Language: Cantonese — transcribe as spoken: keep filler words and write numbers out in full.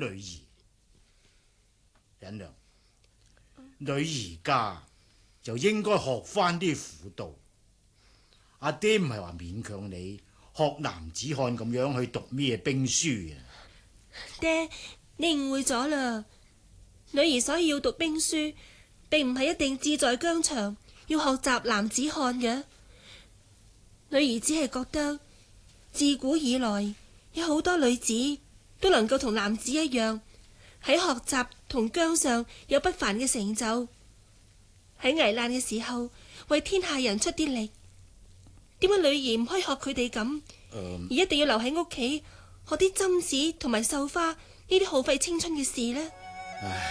女兒。忍娘，女兒家就應該學翻啲婦道。阿爹唔係話勉強你學男子漢咁樣去讀咩兵書啊。 爹，你誤會咗啦。女兒所以要讀兵書，並唔係一定志在疆場要學習男子漢嘅。女兒只係覺得自古以來有好多女子都能夠同男子一樣喺學習同疆上有不凡嘅成就，喺危難嘅時候為天下人出啲力。點解女兒唔可以學佢哋咁， 嗯、 而一定要留喺屋企學啲針黹同埋繡花呢啲耗費青春嘅事呢？ 唉。